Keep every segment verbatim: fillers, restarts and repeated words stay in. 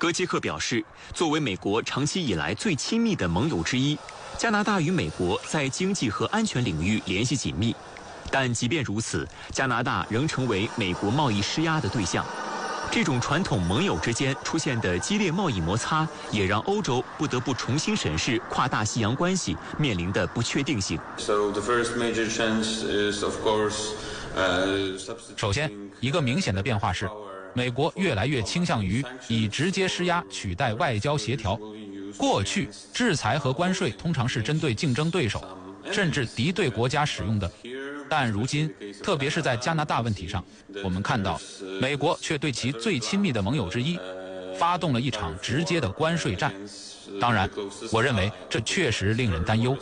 戈杰克表示，作为美国长期以来最亲密的盟友之一，加拿大与美国在经济和安全领域联系紧密。但即便如此，加拿大仍成为美国贸易施压的对象。这种传统盟友之间出现的激烈贸易摩擦，也让欧洲不得不重新审视跨大西洋关系面临的不确定性。 首先，一个明显的变化是，美国越来越倾向于以直接施压取代外交协调。过去，制裁和关税通常是针对竞争对手，甚至敌对国家使用的。但如今，特别是在加拿大问题上，我们看到，美国却对其最亲密的盟友之一，发动了一场直接的关税战。当然，我认为这确实令人担忧。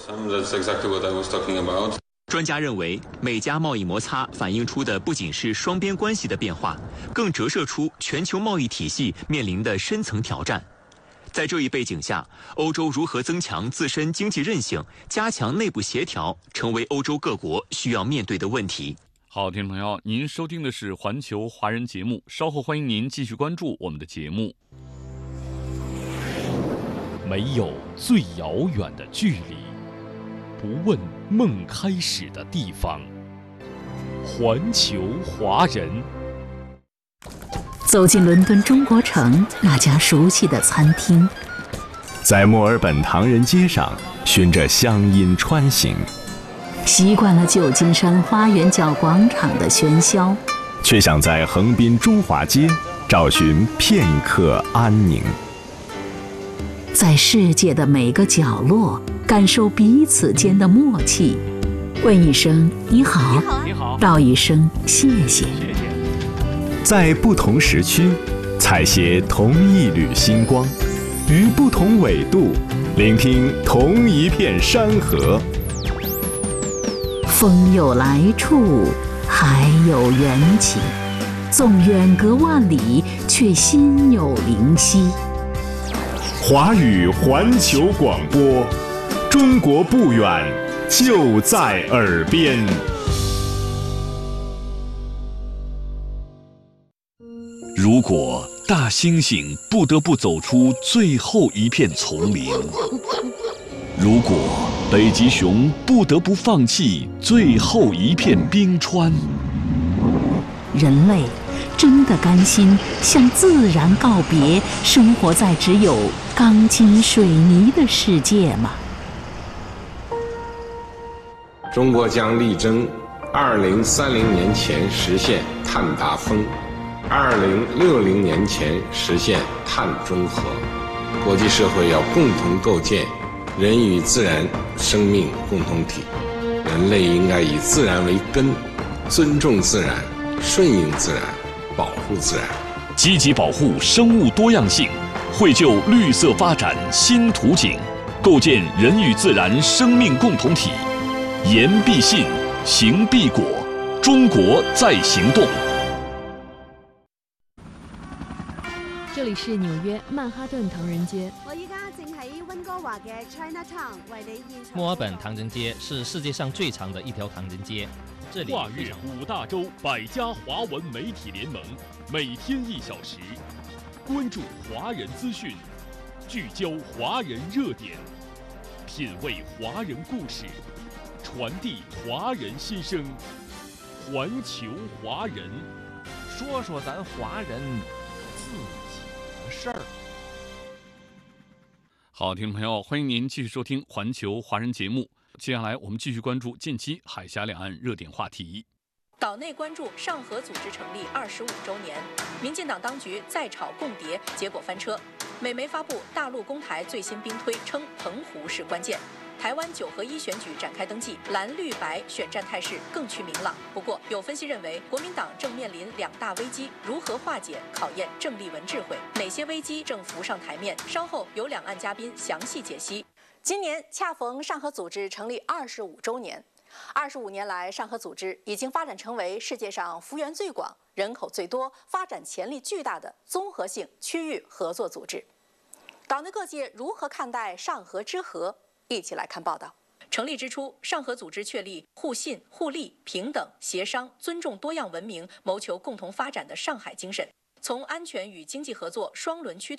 专家认为，美加贸易摩擦反映出的不仅是双边关系的变化，更折射出全球贸易体系面临的深层挑战。在这一背景下，欧洲如何增强自身经济韧性、加强内部协调，成为欧洲各国需要面对的问题。 好，听众朋友，您收听的是环球华人节目，稍后欢迎您继续关注我们的节目。 没有最遥远的距离，不问梦开始的地方。环球华人。 走进伦敦中国城那家熟悉的餐厅， 在墨尔本唐人街上循着乡音穿行， 习惯了旧金山花园角广场的喧嚣， 却想在横滨中华街找寻片刻安宁。 在世界的每个角落感受彼此间的默契，问一声你好， 你好， 道一声谢谢。 谢谢。 在不同时区采撷同一缕星光，于不同纬度聆听同一片山河。 风有来处，海有缘起，纵远隔万里，却心有灵犀。 华语环球广播，中国不远，就在耳边。 如果大猩猩不得不走出最后一片丛林，如果北极熊不得不放弃最后一片冰川， 人类真的甘心向自然告别，生活在只有钢筋水泥的世界吗？ 中国将力争二零三零年前实现碳达峰，二零六零年前实现碳中和。国际社会要共同构建人与自然生命共同体，人类应该以自然为根，尊重自然，顺应自然，保护自然， 积极保护生物多样性，绘就绿色发展新图景，构建人与自然生命共同体。言必信，行必果，中国在行动。 这里是纽约曼哈顿唐人街。 我依家正喺温哥華嘅 Chinatown 為你現場。 墨爾本唐人街是世界上最長的一條唐人街。这里跨越五大洲百家华文媒体联盟，每天一小时，关注华人资讯，聚焦华人热点，品味华人故事，传递华人心声。环球华人， 说说咱华人自己的事儿。 好，听众朋友，欢迎您继续收听环球华人节目。接下来我们继续关注近期海峡两岸热点话题。 岛内关注上合组织成立二十五周年，民进党当局再炒共谍，结果翻车。美媒发布大陆攻台最新兵推，称澎湖是关键。台湾九合一选举展开登记，蓝绿白选战态势更趋明朗。不过，有分析认为，国民党正面临两大危机，如何化解，考验郑丽文智慧。哪些危机正浮上台面？稍后有两岸嘉宾详细解析。今年恰逢上合组织成立二十五周年，二十五年来，上合组织已经发展成为世界上幅员最广、人口最多、发展潜力巨大的综合性区域合作组织。岛内各界如何看待上合之和？一起来看报道。成立之初，上合组织确立互信、互利、平等、协商、尊重多样文明，谋求共同发展的上海精神，从安全与经济合作双轮驱动。